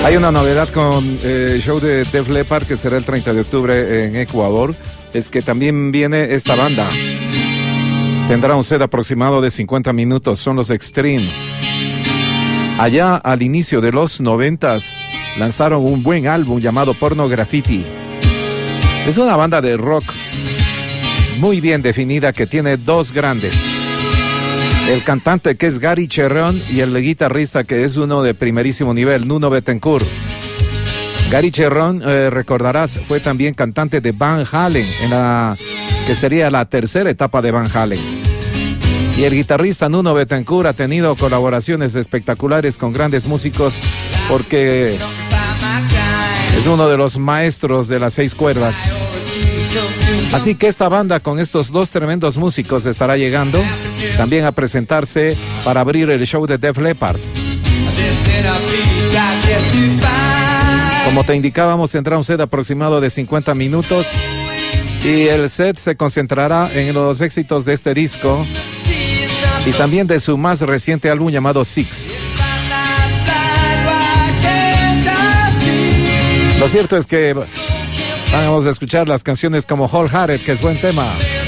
Hay una novedad con el show de Def Leppard, que será el 30 de octubre en Ecuador. Es que también viene esta banda. Tendrá un set aproximado de 50 minutos. Son los Extreme. Allá al inicio de los 90s lanzaron un buen álbum llamado Porno Graffiti. Es una banda de rock muy bien definida que tiene dos grandes. El cantante, que es Gary Cherón, y el guitarrista, que es uno de primerísimo nivel, Nuno Bettencourt. Gary Cherón, recordarás, fue también cantante de Van Halen, que sería la tercera etapa de Van Halen. Y el guitarrista Nuno Bettencourt ha tenido colaboraciones espectaculares con grandes músicos, porque es uno de los maestros de las 6 cuerdas. Así que esta banda, con estos dos tremendos músicos, estará llegando también a presentarse para abrir el show de Def Leppard. Como te indicábamos, tendrá un set aproximado de 50 minutos y el set se concentrará en los éxitos de este disco y también de su más reciente álbum llamado Six. Lo cierto es que vamos a escuchar las canciones como Wholehearted, que es buen tema.